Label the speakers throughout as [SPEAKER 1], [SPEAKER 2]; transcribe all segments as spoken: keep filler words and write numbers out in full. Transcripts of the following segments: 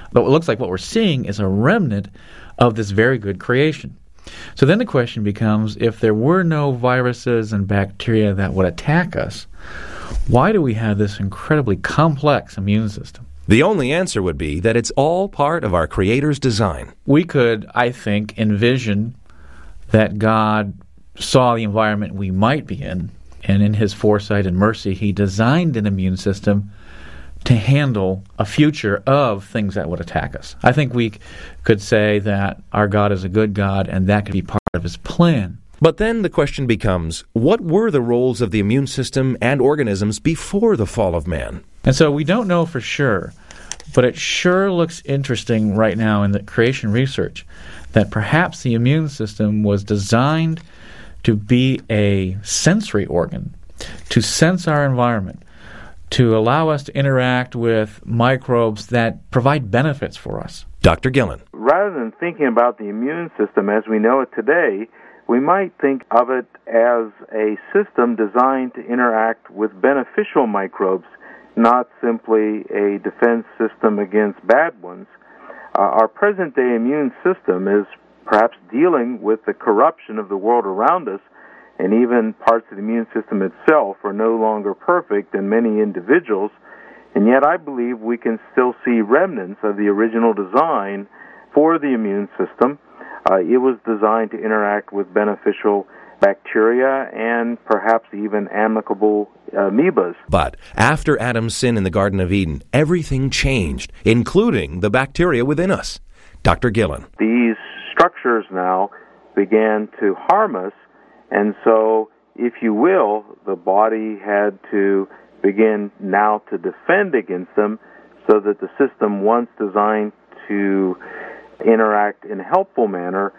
[SPEAKER 1] But it looks like what we're seeing is a remnant of this very good creation. So then the question becomes, if there were no viruses and bacteria that would attack us, why do we have this incredibly complex immune system?
[SPEAKER 2] The only answer would be that it's all part of our Creator's design.
[SPEAKER 1] We could, I think, envision that God saw the environment we might be in, and in His foresight and mercy, He designed an immune system to handle a future of things that would attack us. I think we could say that our God is a good God, and that could be part of His plan.
[SPEAKER 2] But then the question becomes, what were the roles of the immune system and organisms before the fall of man?
[SPEAKER 1] And so we don't know for sure, but it sure looks interesting right now in the creation research that perhaps the immune system was designed to be a sensory organ, to sense our environment, to allow us to interact with microbes that provide benefits for us.
[SPEAKER 2] Doctor Gillen.
[SPEAKER 3] Rather than thinking about the immune system as we know it today, we might think of it as a system designed to interact with beneficial microbes, not simply a defense system against bad ones. Uh, our present-day immune system is perhaps dealing with the corruption of the world around us, and even parts of the immune system itself are no longer perfect in many individuals, and yet I believe we can still see remnants of the original design for the immune system. Uh, it was designed to interact with beneficial bacteria and perhaps even amicable amoebas.
[SPEAKER 2] But after Adam's sin in the Garden of Eden, everything changed, including the bacteria within us. Doctor Gillen.
[SPEAKER 3] These structures now began to harm us, and so, if you will, the body had to begin now to defend against them so that the system once designed to interact in a helpful manner,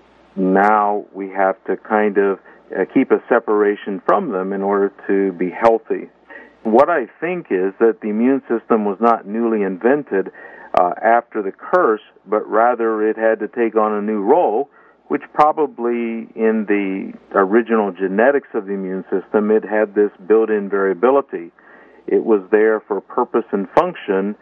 [SPEAKER 3] now we have to kind of uh, keep a separation from them in order to be healthy. What I think is that the immune system was not newly invented uh, after the curse, but rather it had to take on a new role, which probably in the original genetics of the immune system, it had this built-in variability. It was there for purpose and function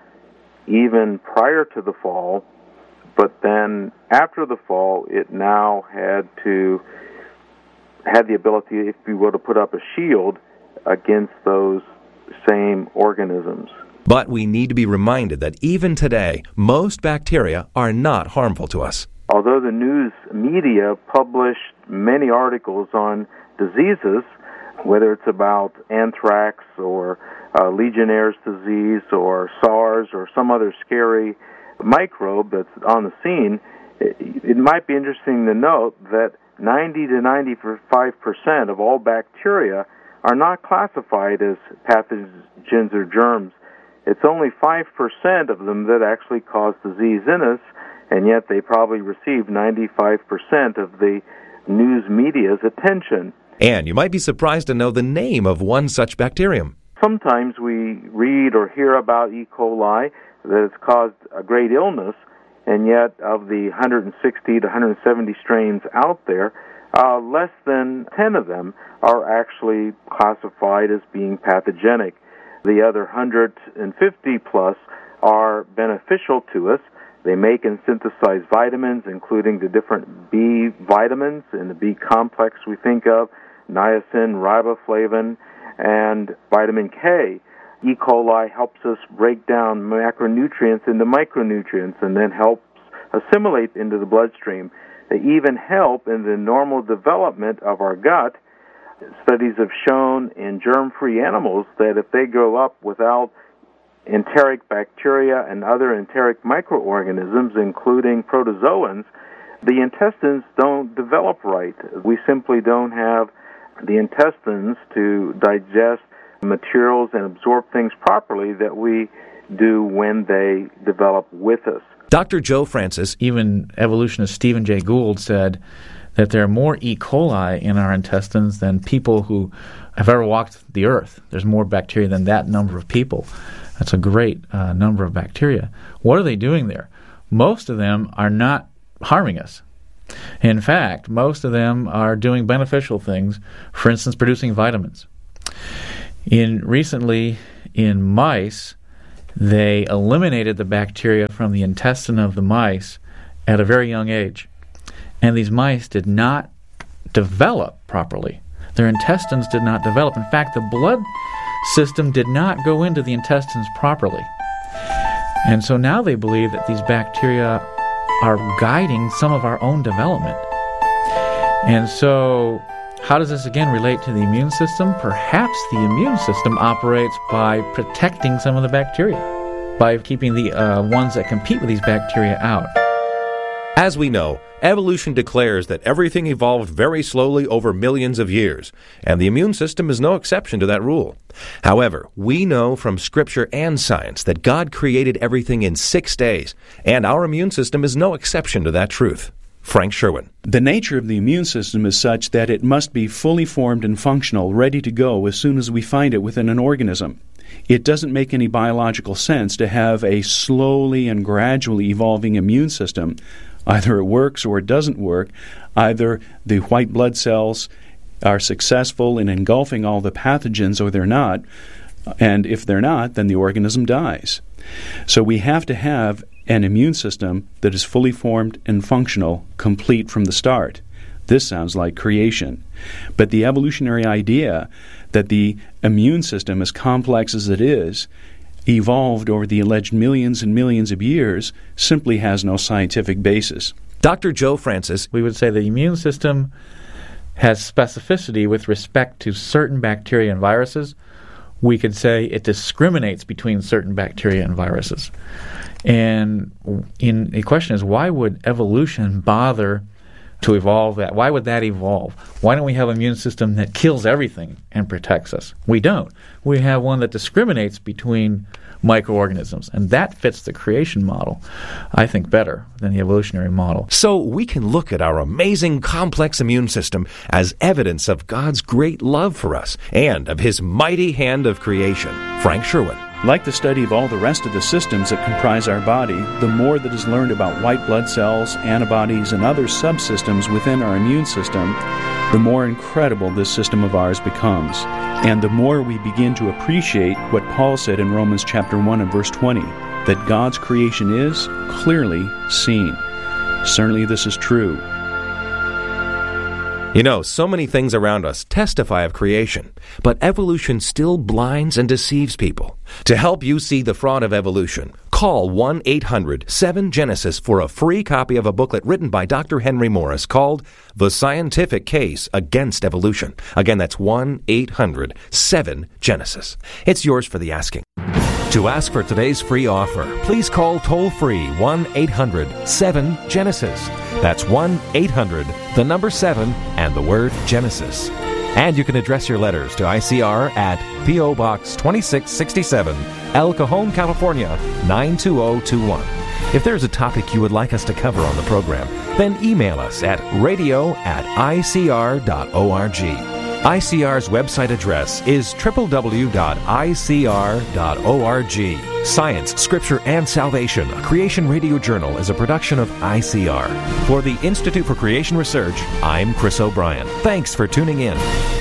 [SPEAKER 3] even prior to the fall, but then after the fall, it now had to had the ability, if you will, to put up a shield against those same organisms.
[SPEAKER 2] But we need to be reminded that even today, most bacteria are not harmful to us.
[SPEAKER 3] Although the news media published many articles on diseases, whether it's about anthrax or uh, Legionnaire's disease or SARS or some other scary microbe that's on the scene, it, it might be interesting to note that ninety to ninety-five percent of all bacteria are not classified as pathogens or germs. It's only five percent of them that actually cause disease in us, and yet they probably receive ninety-five percent of the news media's attention.
[SPEAKER 2] And you might be surprised to know the name of one such bacterium.
[SPEAKER 3] Sometimes we read or hear about E. coli that it's caused a great illness, and yet of the one hundred sixty to one hundred seventy strains out there, uh, less than ten of them are actually classified as being pathogenic. The other one hundred fifty plus are beneficial to us. They make and synthesize vitamins, including the different B vitamins and the B complex we think of, niacin, riboflavin, and vitamin K. E. coli helps us break down macronutrients into micronutrients and then helps assimilate into the bloodstream. They even help in the normal development of our gut. Studies have shown in germ-free animals that if they grow up without enteric bacteria and other enteric microorganisms, including protozoans, the intestines don't develop right. We simply don't have the intestines to digest materials and absorb things properly that we do when they develop with us.
[SPEAKER 2] Doctor Joe Francis,
[SPEAKER 1] even evolutionist Stephen Jay Gould, said that there are more E. coli in our intestines than people who have ever walked the earth. There's more bacteria than that number of people. That's a great uh, number of bacteria. What are they doing there? Most of them are not harming us. In fact, most of them are doing beneficial things, for instance, producing vitamins. In recently, in mice, they eliminated the bacteria from the intestine of the mice at a very young age. And these mice did not develop properly. Their intestines did not develop. In fact, the blood system did not go into the intestines properly. And so now they believe that these bacteria are guiding some of our own development. And so how does this again relate to the immune system? Perhaps the immune system operates by protecting some of the bacteria, by keeping the uh, ones that compete with these bacteria out.
[SPEAKER 2] As we know, evolution declares that everything evolved very slowly over millions of years, and the immune system is no exception to that rule. However, we know from Scripture and science that God created everything in six days, and our immune system is no exception to that truth. Frank Sherwin.
[SPEAKER 4] The nature of the immune system is such that it must be fully formed and functional, ready to go as soon as we find it within an organism. It doesn't make any biological sense to have a slowly and gradually evolving immune system. Either it works or it doesn't work. Either the white blood cells are successful in engulfing all the pathogens or they're not. And if they're not, then the organism dies. So we have to have an immune system that is fully formed and functional, complete from the start. This sounds like creation. But the evolutionary idea that the immune system, as complex as it is, evolved over the alleged millions and millions of years simply has no scientific basis.
[SPEAKER 2] Doctor Joe Francis.
[SPEAKER 1] We would say the immune system has specificity with respect to certain bacteria and viruses. We could say it discriminates between certain bacteria and viruses. And in, the question is, why would evolution bother to evolve that? Why would that evolve? Why don't we have an immune system that kills everything and protects us? We don't. We have one that discriminates between microorganisms, and that fits the creation model, I think, better than the evolutionary model.
[SPEAKER 2] So we can look at our amazing complex immune system as evidence of God's great love for us and of His mighty hand of creation. Frank Sherwin.
[SPEAKER 4] Like the study of all the rest of the systems that comprise our body, the more that is learned about white blood cells, antibodies, and other subsystems within our immune system, the more incredible this system of ours becomes. And the more we begin to appreciate what Paul said in Romans chapter one and verse twenty, that God's creation is clearly seen. Certainly this is true.
[SPEAKER 2] You know, so many things around us testify of creation, but evolution still blinds and deceives people. To help you see the fraud of evolution, call one eight hundred seven Genesis for a free copy of a booklet written by Doctor Henry Morris called The Scientific Case Against Evolution. Again, that's one eight hundred seven Genesis. It's yours for the asking. To ask for today's free offer, please call toll-free one eight hundred seven Genesis. That's one eight hundred, the number seven, and the word Genesis. And you can address your letters to I C R at P O Box twenty-six sixty-seven, El Cajon, California, nine two zero two one. If there's a topic you would like us to cover on the program, then email us at radio at I C R dot org. I C R's website address is w w w dot I C R dot org. Science, Scripture, and Salvation, a Creation Radio Journal, is a production of I C R. For the Institute for Creation Research, I'm Chris O'Brien. Thanks for tuning in.